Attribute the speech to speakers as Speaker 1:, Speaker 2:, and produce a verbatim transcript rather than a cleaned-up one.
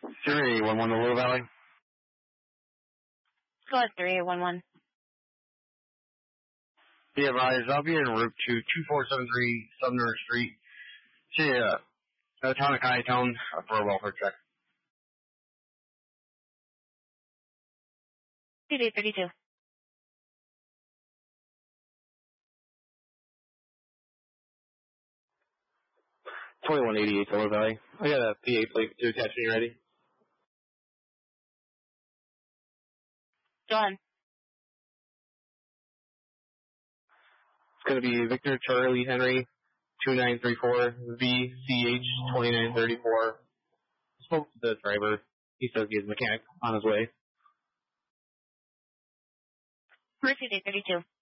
Speaker 1: three eight one one to Little Valley.
Speaker 2: Go ahead, three eight one one.
Speaker 1: Yeah, riders, I'll be en route to two four seven three Sumner Street to uh, the town of Kyatown for a welfare check.
Speaker 2: C D thirty-two.
Speaker 1: twenty-one eighty-eight Little Valley. I got a P A plate to attach when you're ready.
Speaker 2: Go ahead.
Speaker 1: It's going to be Victor Charlie Henry two nine three four V C H twenty-nine thirty-four. Spoke to the driver. He says he has a mechanic on his way.
Speaker 2: C D thirty-two.